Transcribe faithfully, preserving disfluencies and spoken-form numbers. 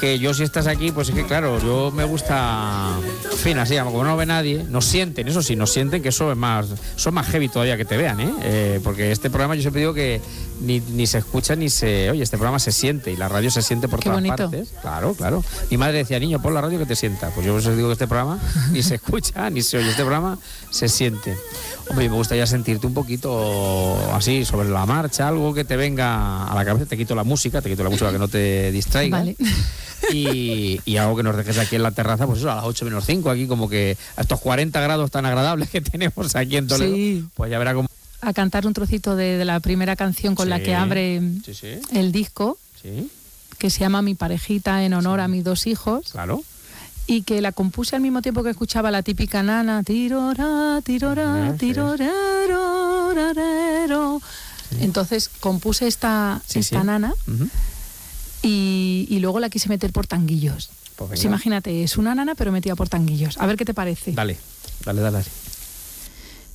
que yo si estás aquí, pues es que claro, yo me gusta, en fin, así, como no ve nadie, nos sienten, eso sí, nos sienten que eso es más, eso es más heavy todavía que te vean, ¿eh? Eh, porque este programa yo siempre digo que ni, ni se escucha ni se, oye, este programa se siente y la radio se siente por Qué todas bonito. partes. Claro, claro. Mi madre decía, niño, pon la radio que te sienta. Pues yo os digo que este programa ni se escucha ni se oye, este programa se siente. Hombre, me gustaría sentirte un poquito así, sobre la marcha, algo que te venga a la cabeza, te quito la música, te quito la música que no te distraiga. Vale. Y, y algo que nos dejes aquí en la terraza, pues eso, a las ocho menos cinco, aquí como que a estos cuarenta grados tan agradables que tenemos aquí en Toledo, Sí. pues ya verá cómo... A cantar un trocito de, de la primera canción con Sí, la que abre sí, sí, el disco, sí, que se llama Mi parejita, en honor a mis dos hijos, claro. y que la compuse al mismo tiempo que escuchaba la típica nana, tirora, tirora, Ah, sí. tirorero, rarero. Entonces compuse esta, Sí, esta sí. nana Ujú. y, y luego la quise meter por tanguillos. Pues Pues venga. imagínate, es una nana pero metida por tanguillos. A ver qué te parece. Dale, dale, dale. dale.